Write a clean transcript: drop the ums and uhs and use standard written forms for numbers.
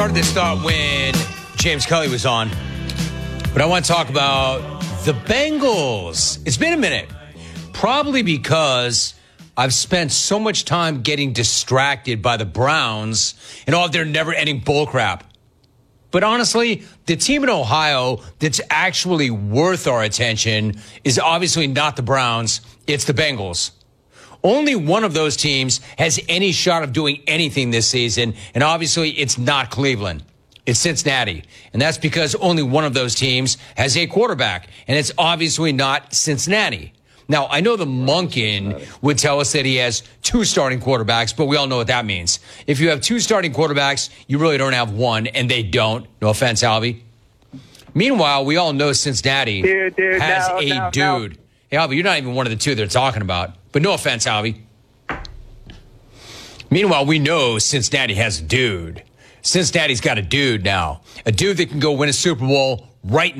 Started this thought when James Kelly was on, but I want to talk about the Bengals. It's been a minute, probably because I've spent so much time getting distracted by the Browns and all of their never-ending bullcrap. But honestly, the team in Ohio that's actually worth our attention is obviously not the Browns, it's the Bengals. Only one of those teams has any shot of doing anything this season, and obviously it's not Cleveland. It's Cincinnati, and that's because only one of those teams has a quarterback, and it's obviously not Cincinnati. Now, I know the Monken would tell us that he has two starting quarterbacks, but we all know what that means. If you have two starting quarterbacks, you really don't have one, and they don't. No offense, Albie. Meanwhile, we all know Cincinnati has a dude. Hey, Albie, you're not even one of the two they're talking about. But no offense, Albie. Meanwhile, we know Cincinnati has a dude. Cincinnati's got a dude now. A dude that can go win a Super Bowl right now.